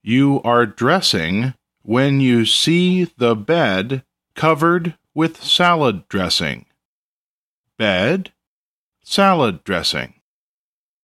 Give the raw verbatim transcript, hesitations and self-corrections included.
You are dressing when you see the bed covered with salad dressing. Bed, salad dressing.